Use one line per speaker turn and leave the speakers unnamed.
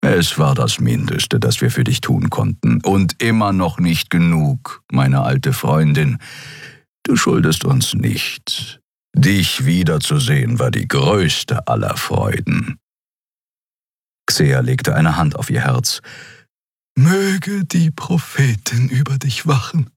Es war das Mindeste, das wir für dich tun konnten. Und immer noch nicht genug, meine alte Freundin. Du schuldest uns nichts. Dich wiederzusehen war die größte aller Freuden. Xea legte eine Hand auf ihr Herz. Möge die Prophetin über dich wachen.